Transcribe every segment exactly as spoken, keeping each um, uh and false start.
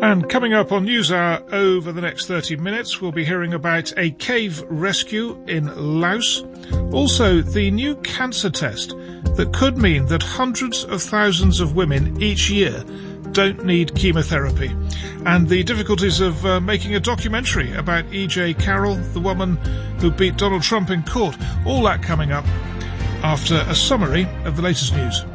And coming up on NewsHour over the next thirty minutes, we'll be hearing about a cave rescue in Laos. Also, the new cancer test that could mean that hundreds of thousands of women each year don't need chemotherapy. And the difficulties of uh, making a documentary about E J Carroll, the woman who beat Donald Trump in court. All that coming up after a summary of the latest news.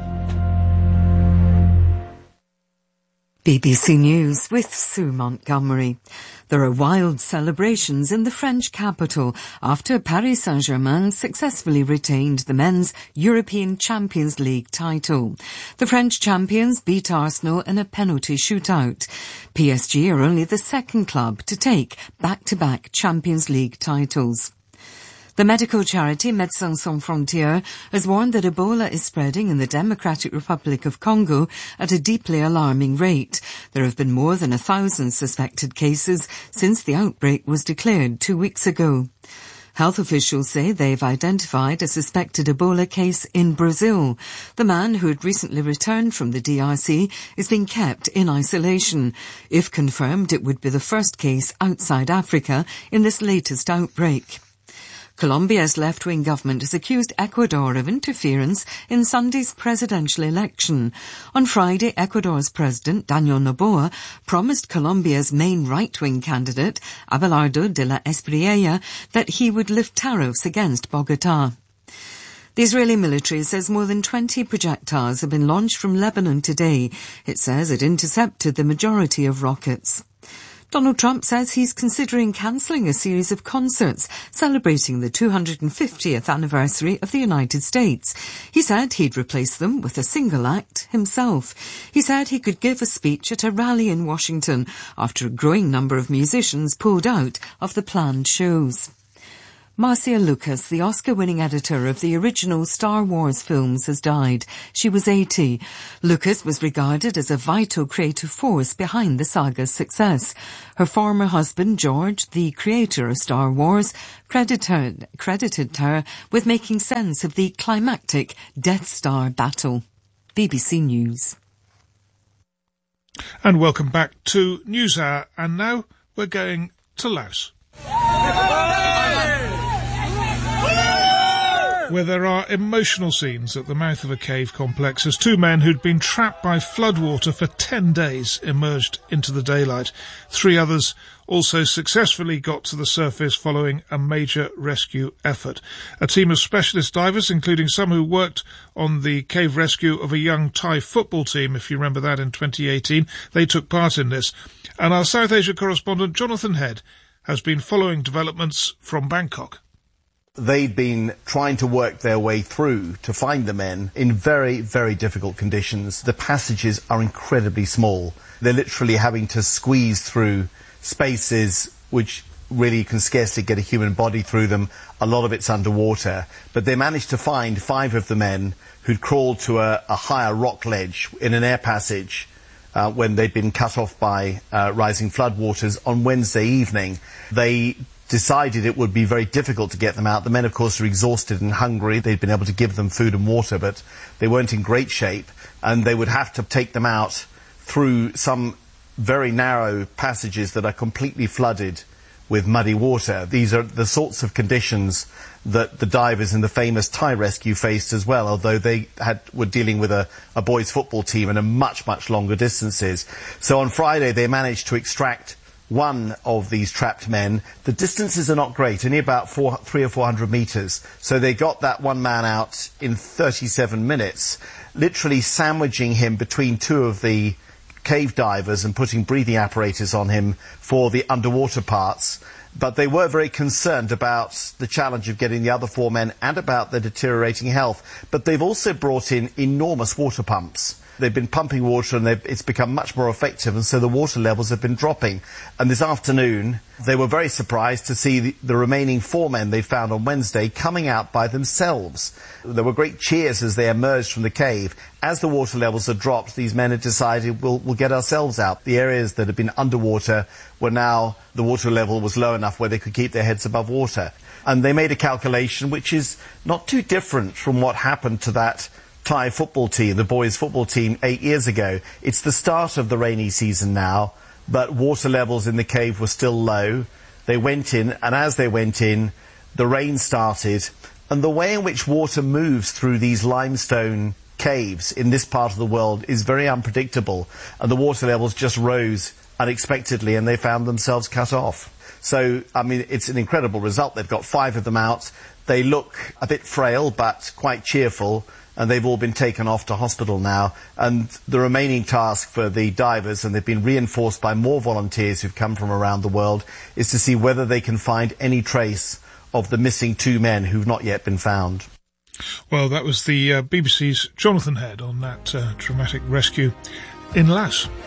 B B C News with Sue Montgomery. There are wild celebrations in the French capital after Paris Saint-Germain successfully retained the men's European Champions League title. The French champions beat Arsenal in a penalty shootout. P S G are only the second club to take back-to-back Champions League titles. The medical charity Médecins Sans Frontières has warned that Ebola is spreading in the Democratic Republic of Congo at a deeply alarming rate. There have been more than a thousand suspected cases since the outbreak was declared two weeks ago. Health officials say they've identified a suspected Ebola case in Brazil. The man who had recently returned from the D R C is being kept in isolation. If confirmed, it would be the first case outside Africa in this latest outbreak. Colombia's left-wing government has accused Ecuador of interference in Sunday's presidential election. On Friday, Ecuador's president, Daniel Noboa, promised Colombia's main right-wing candidate, Abelardo de la Espriella, that he would lift tariffs against Bogotá. The Israeli military says more than twenty projectiles have been launched from Lebanon today. It says it intercepted the majority of rockets. Donald Trump says he's considering cancelling a series of concerts celebrating the two hundred fiftieth anniversary of the United States. He said he'd replace them with a single act himself. He said he could give a speech at a rally in Washington after a growing number of musicians pulled out of the planned shows. Marcia Lucas, the Oscar-winning editor of the original Star Wars films, has died. She was eighty. Lucas was regarded as a vital creative force behind the saga's success. Her former husband, George, the creator of Star Wars, credited, credited her with making sense of the climactic Death Star battle. B B C News. And welcome back to NewsHour. And now we're going to Laos, where there are emotional scenes at the mouth of a cave complex as two men who'd been trapped by floodwater for ten days emerged into the daylight. Three others also successfully got to the surface following a major rescue effort. A team of specialist divers, including some who worked on the cave rescue of a young Thai football team, if you remember that, in twenty eighteen, they took part in this. And our South Asia correspondent, Jonathan Head, has been following developments from Bangkok. They've been trying to work their way through to find the men in very, very difficult conditions. The passages are incredibly small. They're literally having to squeeze through spaces which really can scarcely get a human body through them. A lot of it's underwater. But they managed to find five of the men who'd crawled to a, a higher rock ledge in an air passage uh, when they'd been cut off by uh, rising floodwaters on Wednesday evening. They decided it would be very difficult to get them out. The men, of course, are exhausted and hungry. They'd been able to give them food and water, but they weren't in great shape, and they would have to take them out through some very narrow passages that are completely flooded with muddy water. These are the sorts of conditions that the divers in the famous Thai rescue faced as well, although they had, were dealing with a, a boys' football team and a much, much longer distances. So on Friday, they managed to extract one of these trapped men. The distances are not great, only about four, three or four hundred metres. So they got that one man out in thirty-seven minutes, literally sandwiching him between two of the cave divers and putting breathing apparatus on him for the underwater parts. But they were very concerned about the challenge of getting the other four men and about their deteriorating health. But they've also brought in enormous water pumps. They've been pumping water and it's become much more effective, and so the water levels have been dropping. And this afternoon, they were very surprised to see the, the remaining four men they found on Wednesday coming out by themselves. There were great cheers as they emerged from the cave. As the water levels had dropped, these men had decided, we'll, we'll get ourselves out. The areas that had been underwater were now, the water level was low enough where they could keep their heads above water. And they made a calculation which is not too different from what happened to that Thai football team, the boys' football team, eight years ago. It's the start of the rainy season now, but water levels in the cave were still low. They went in, and as they went in, the rain started. And the way in which water moves through these limestone caves in this part of the world is very unpredictable. And the water levels just rose unexpectedly, and they found themselves cut off. So, I mean, it's an incredible result. They've got five of them out. They look a bit frail, but quite cheerful, and they've all been taken off to hospital now. And the remaining task for the divers, and they've been reinforced by more volunteers who've come from around the world, is to see whether they can find any trace of the missing two men who've not yet been found. Well, that was the uh, B B C's Jonathan Head on that uh, dramatic rescue in Laos.